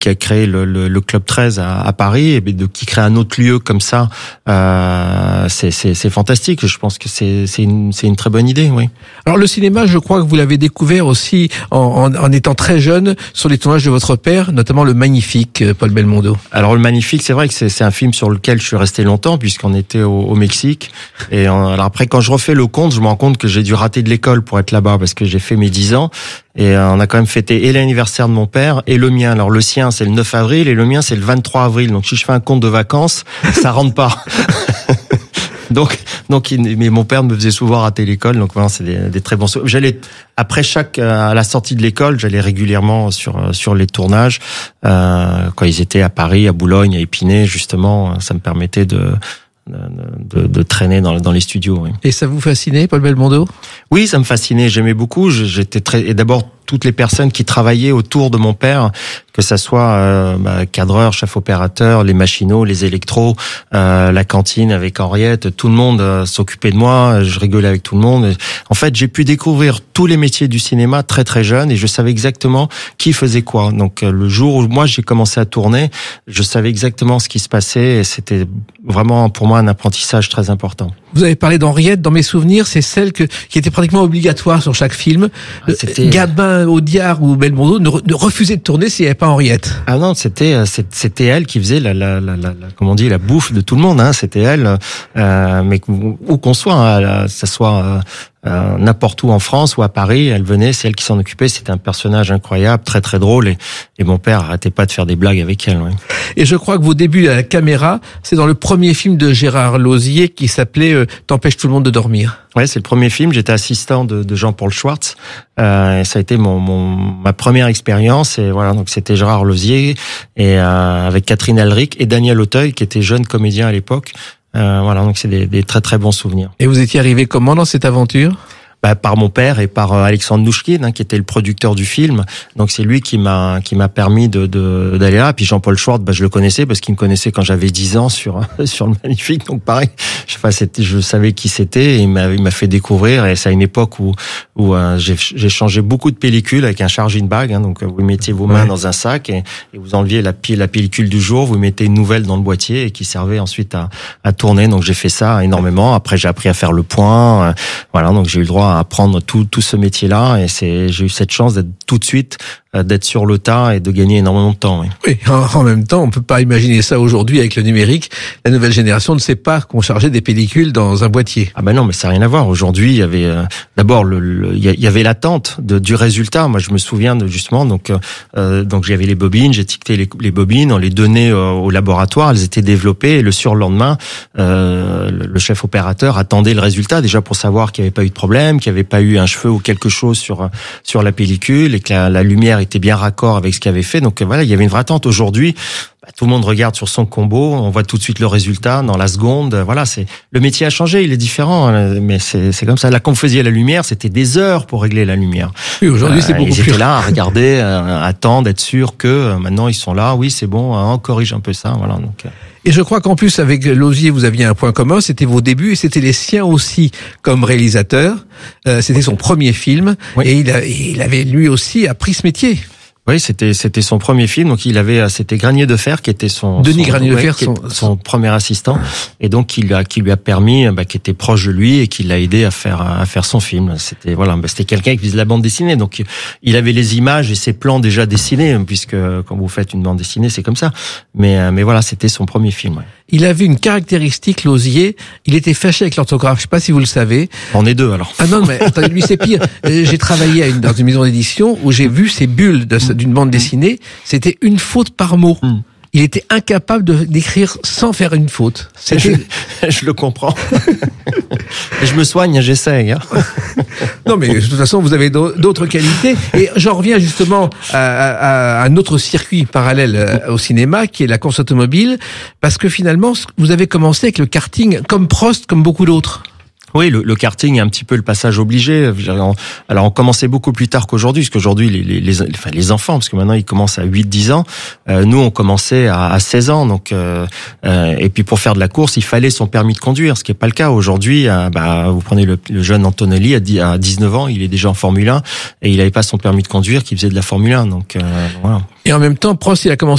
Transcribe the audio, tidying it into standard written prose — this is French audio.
qui a créé le Club 13 à Paris, et qui crée un autre lieu comme ça, c'est fantastique. Je pense que c'est une très bonne idée, oui. Alors le cinéma, je crois que vous l'avez découvert aussi en étant très jeune sur les tournages de votre père, notamment Le Magnifique, Paul Belmondo. Alors Le Magnifique, c'est vrai que c'est un film sur lequel je suis resté longtemps puisqu'on était au Mexique. Et alors après, quand je refais le compte, je me rends compte que j'ai dû rater de l'école pour être là-bas parce que j'ai fait mes 10 ans. Et on a quand même fêté et l'anniversaire de mon père et le mien. Alors le sien, c'est le 9 avril et le mien, c'est le 23 avril. Donc si je fais un compte de vacances, ça rentre pas. Donc, mais mon père me faisait souvent rater l'école. Donc voilà, c'est des très bons souvenirs. J'allais, après à la sortie de l'école, j'allais régulièrement sur les tournages. Quand ils étaient à Paris, à Boulogne, à Épinay, justement, ça me permettait de traîner dans les studios. Oui. Et ça vous fascinait, Paul Belmondo? Oui, ça me fascinait. J'aimais beaucoup. Et d'abord, toutes les personnes qui travaillaient autour de mon père, que ça soit cadreur, chef opérateur, les machinaux, les électros, la cantine avec Henriette, tout le monde s'occupait de moi, je rigolais avec tout le monde. En fait, j'ai pu découvrir tous les métiers du cinéma très très jeune et je savais exactement qui faisait quoi. Donc le jour où moi j'ai commencé à tourner, je savais exactement ce qui se passait et c'était vraiment pour moi un apprentissage très important. Vous avez parlé d'Henriette, dans mes souvenirs, c'est celle qui était pratiquement obligatoire sur chaque film. Gabin, Audiard ou Belmondo ne refusaient de tourner s'il n'y avait pas Henriette. Ah non, c'était elle qui faisait comment on dit, la bouffe de tout le monde, hein. C'était elle, mais où qu'on soit, hein, ça soit n'importe où en France ou à Paris, elle venait, c'est elle qui s'en occupait. C'était un personnage incroyable, très très drôle, et mon père arrêtait pas de faire des blagues avec elle. Ouais. Et je crois que vos débuts à la caméra, c'est dans le premier film de Gérard Lauzier qui s'appelait T'empêches tout le monde de dormir. Ouais, c'est le premier film. J'étais assistant de Jean-Paul Schwartz. Et ça a été ma première expérience. Et voilà, donc c'était Gérard Lauzier et avec Catherine Alric et Daniel Auteuil qui était jeune comédien à l'époque. Voilà, donc c'est des très très bons souvenirs. Et vous étiez arrivé comment dans cette aventure ? Par mon père et par Alexandre Nouchkine, hein, qui était le producteur du film. Donc c'est lui qui m'a permis d'aller là. Puis Jean-Paul Schwartz, je le connaissais parce qu'il me connaissait quand j'avais 10 ans sur Le Magnifique. Donc pareil, je savais qui c'était et il m'a fait découvrir. Et c'est à une époque où j'ai changé beaucoup de pellicules avec un charging bag. Hein, donc vous mettiez vos mains dans un sac et vous enleviez la pellicule du jour, vous mettez une nouvelle dans le boîtier et qui servait ensuite à tourner. Donc j'ai fait ça énormément. Après j'ai appris à faire le point. Voilà, donc j'ai eu le droit à apprendre tout ce métier-là et j'ai eu cette chance d'être tout de suite d'être sur le tas et de gagner énormément de temps. Oui, oui, en même temps, on peut pas imaginer ça aujourd'hui avec le numérique. La nouvelle génération ne sait pas qu'on chargeait des pellicules dans un boîtier. Ah non, mais ça n'a rien à voir. Aujourd'hui, il y avait d'abord il y avait l'attente du résultat. Moi, je me souviens justement donc j'avais les bobines, j'étiquetais les bobines, on les donnait au laboratoire, elles étaient développées et le surlendemain, le chef opérateur attendait le résultat déjà pour savoir qu'il n'y avait pas eu de problème, qu'il n'y avait pas eu un cheveu ou quelque chose sur la pellicule et que la lumière était bien raccord avec ce qu'il avait fait. Donc voilà, il y avait une vraie attente. Aujourd'hui, tout le monde regarde sur son combo, on voit tout de suite le résultat dans la seconde. Voilà, le métier a changé, il est différent, mais c'est comme ça. Là, quand vous faisiez la lumière, c'était des heures pour régler la lumière. Oui, aujourd'hui, c'est beaucoup plus. Ils étaient là à regarder, à attendre, être sûr que maintenant ils sont là. Oui, c'est bon, on corrige un peu ça. Voilà. Donc. Et je crois qu'en plus, avec Lauzier, vous aviez un point commun, c'était vos débuts et c'était les siens aussi comme réalisateur. C'était son premier film et il avait lui aussi appris ce métier. Oui, c'était son premier film, donc c'était Granier de Fer qui était son premier assistant, et donc qui lui a permis, qui était proche de lui et qui l'a aidé à faire son film. C'était quelqu'un qui faisait de la bande dessinée, donc il avait les images et ses plans déjà dessinés, puisque quand vous faites une bande dessinée, c'est comme ça. Mais voilà, c'était son premier film. Ouais. Il avait une caractéristique, Lauzier, il était fâché avec l'orthographe, je sais pas si vous le savez. On est deux alors. Ah non, mais attendez, lui c'est pire. J'ai travaillé dans une maison d'édition où j'ai vu ces bulles d'une bande dessinée, c'était une faute par mot. Il était incapable d'écrire sans faire une faute. Je le comprends. Je me soigne, j'essaye. Hein. Non, mais de toute façon, vous avez d'autres qualités. Et j'en reviens justement à un autre circuit parallèle au cinéma, qui est la course automobile, parce que finalement, vous avez commencé avec le karting, comme Prost, comme beaucoup d'autres. Oui, le karting est un petit peu le passage obligé. Alors, on commençait beaucoup plus tard qu'aujourd'hui, parce qu'aujourd'hui, les enfants, parce que maintenant, ils commencent à 8-10 ans. Nous, on commençait à 16 ans. Donc, et puis, pour faire de la course, il fallait son permis de conduire, ce qui n'est pas le cas aujourd'hui. Vous prenez le jeune Antonelli, à 19 ans, il est déjà en Formule 1, et il n'avait pas son permis de conduire, qu'il faisait de la Formule 1. Donc, voilà. Et en même temps, Prost, il a commencé